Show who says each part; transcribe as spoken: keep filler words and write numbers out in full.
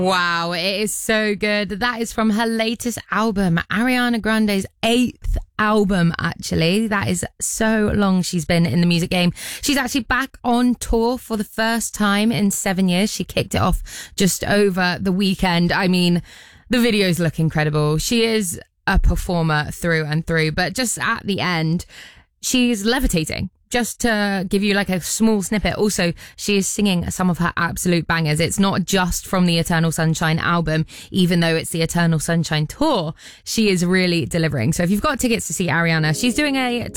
Speaker 1: Wow, it is so good. That is from her latest album, Ariana Grande's eighth album, actually. That is so long she's been in the music game. She's actually back on tour for the first time in seven years. She kicked it off just over the weekend. I mean, the videos look incredible. She is a performer through and through, but just at the end, she's levitating. Just to give you like a small snippet, also, she is singing some of her absolute bangers. It's not just from the Eternal Sunshine album, even though it's the Eternal Sunshine tour. She is really delivering. So if you've got tickets to see Ariana, she's doing a